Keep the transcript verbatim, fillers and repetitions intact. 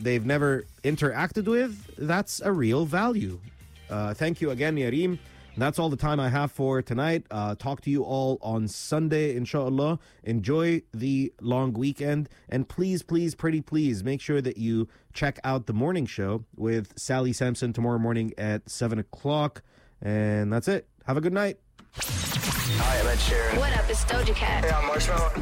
they've never interacted with, that's a real value. Uh, thank you again, Yareem. That's all the time I have for tonight. Uh, talk to you all on Sunday, inshallah. Enjoy the long weekend. And please, please, pretty please, make sure that you check out the morning show with Sally Sampson tomorrow morning at seven o'clock. And that's it. Have a good night. Hi, I'm Ed Sheeran. What up, it's Doja Cat. Hey, I'm Marshmallow.